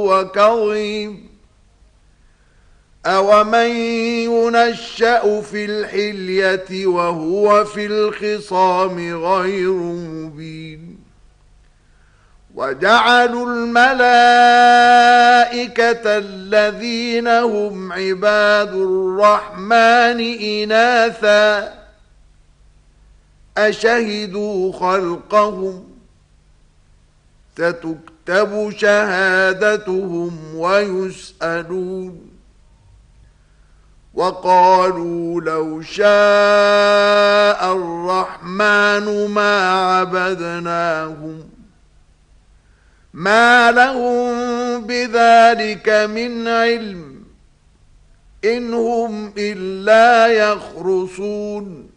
وكظيم أومن ينشأ في الحلية وهو في الخصام غير مبين وجعلوا الملائكة الذين هم عباد الرحمن إناثا أشهدوا خلقهم ستكتب شهادتهم ويسألون وقالوا لو شاء الرحمن ما عبدناهم ما لهم بذلك من علم إن هم إلا يخرصون